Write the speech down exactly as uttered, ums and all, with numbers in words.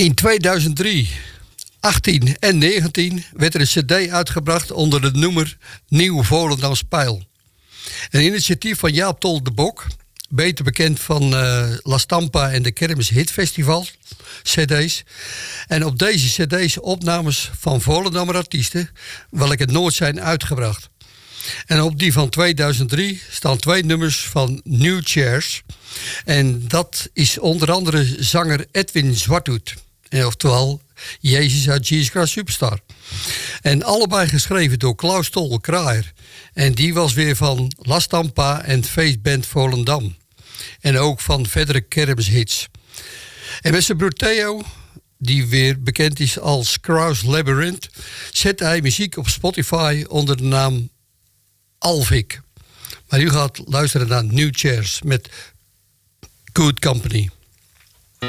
In tweeduizend drie, achttien en negentien werd er een cd uitgebracht onder de noemer Nieuw Volendams Pijl. Een initiatief van Jaap Tol de Bok, beter bekend van uh, La Stampa en de Kermis Hitfestival cd's. En op deze cd's opnames van Volendammer artiesten, welke nooit zijn uitgebracht. En op die van tweeduizend drie staan twee nummers van New Chairs. En dat is onder andere zanger Edwin Zwarthoed. En oftewel Jezus uit Jesus Christ Superstar. En allebei geschreven door Klaus Tol Kraaier. En die was weer van La Stampa en Feestband Volendam. En ook van verdere kermishits. En met zijn broer Theo, die weer bekend is als Kraus Labyrinth, zet hij muziek op Spotify onder de naam Alvik. Maar u gaat luisteren naar New Chairs met Good Company.